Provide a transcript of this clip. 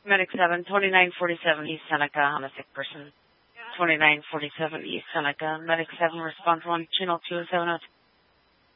Medic 7, 2947 East Seneca on a sick person. 2947 East Seneca. Medic 7, response 1, channel 207.